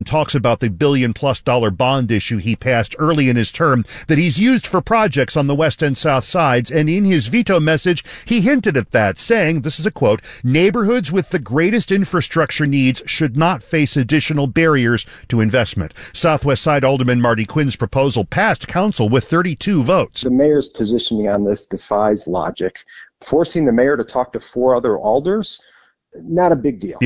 talks about the $1 billion+ bond issue he passed early in his term that he's used for projects on the west and south sides. And in his veto message, he hinted at that, saying, this is a quote, "Neighborhoods with the greatest infrastructure needs should not face additional barriers to investment." Southwest Side Alderman Marty Quinn's proposal passed council with 32 votes. The mayor's positioning on this defies logic. Forcing the mayor to talk to 4 other alders, not a big deal.